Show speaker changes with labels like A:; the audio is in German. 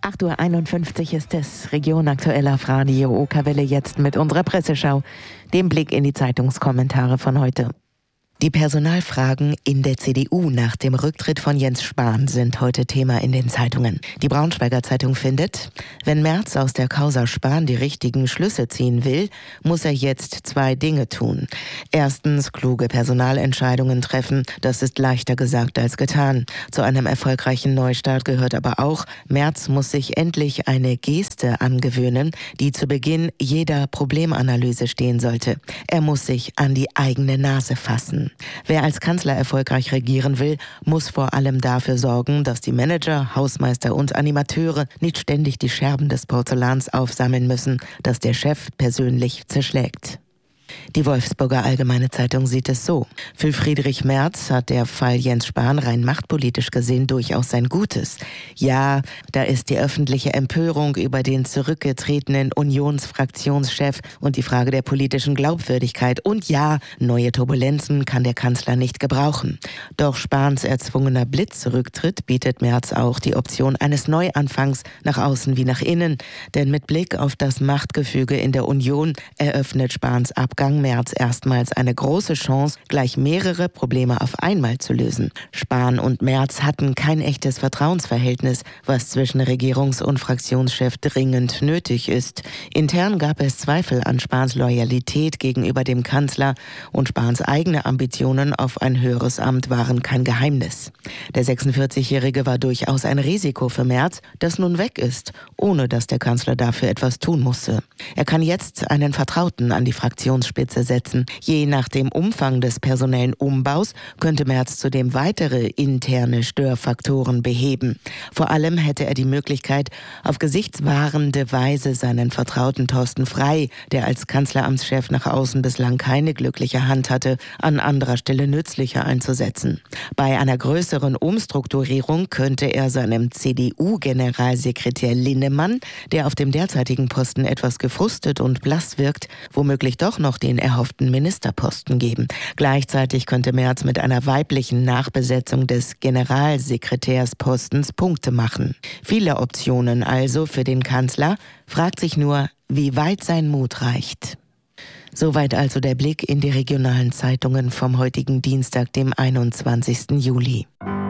A: 8:51 Uhr ist es. Region aktuell auf Radio Okerwelle jetzt mit unserer Presseschau. Dem Blick in die Zeitungskommentare von heute. Die Personalfragen in der CDU nach dem Rücktritt von Jens Spahn sind heute Thema in den Zeitungen. Die Braunschweiger Zeitung findet, wenn Merz aus der Causa Spahn die richtigen Schlüsse ziehen will, muss er jetzt 2 Dinge tun. Erstens kluge Personalentscheidungen treffen, das ist leichter gesagt als getan. Zu einem erfolgreichen Neustart gehört aber auch, Merz muss sich endlich eine Geste angewöhnen, die zu Beginn jeder Problemanalyse stehen sollte. Er muss sich an die eigene Nase fassen. Wer als Kanzler erfolgreich regieren will, muss vor allem dafür sorgen, dass die Manager, Hausmeister und Animateure nicht ständig die Scherben des Porzellans aufsammeln müssen, das der Chef persönlich zerschlägt. Die Wolfsburger Allgemeine Zeitung sieht es so. Für Friedrich Merz hat der Fall Jens Spahn rein machtpolitisch gesehen durchaus sein Gutes. Ja, da ist die öffentliche Empörung über den zurückgetretenen Unionsfraktionschef und die Frage der politischen Glaubwürdigkeit. Und ja, neue Turbulenzen kann der Kanzler nicht gebrauchen. Doch Spahns erzwungener Blitzrücktritt bietet Merz auch die Option eines Neuanfangs nach außen wie nach innen. Denn mit Blick auf das Machtgefüge in der Union eröffnet Spahns Abgang Merz erstmals eine große Chance, gleich mehrere Probleme auf einmal zu lösen. Spahn und Merz hatten kein echtes Vertrauensverhältnis, was zwischen Regierungs- und Fraktionschef dringend nötig ist. Intern gab es Zweifel an Spahns Loyalität gegenüber dem Kanzler und Spahns eigene Ambitionen auf ein höheres Amt waren kein Geheimnis. Der 46-Jährige war durchaus ein Risiko für Merz, das nun weg ist, ohne dass der Kanzler dafür etwas tun musste. Er kann jetzt einen Vertrauten an die Fraktionsspitze setzen. Je nach dem Umfang des personellen Umbaus könnte Merz zudem weitere interne Störfaktoren beheben. Vor allem hätte er die Möglichkeit, auf gesichtswahrende Weise seinen Vertrauten Thorsten Frey, der als Kanzleramtschef nach außen bislang keine glückliche Hand hatte, an anderer Stelle nützlicher einzusetzen. Bei einer größeren Umstrukturierung könnte er seinem CDU-Generalsekretär Linnemann, der auf dem derzeitigen Posten etwas gefrustet und blass wirkt, womöglich doch noch den erhofften Ministerposten geben. Gleichzeitig könnte Merz mit einer weiblichen Nachbesetzung des Generalsekretärspostens Punkte machen. Viele Optionen also für den Kanzler, fragt sich nur, wie weit sein Mut reicht. Soweit also der Blick in die regionalen Zeitungen vom heutigen Dienstag, dem 21. Juli.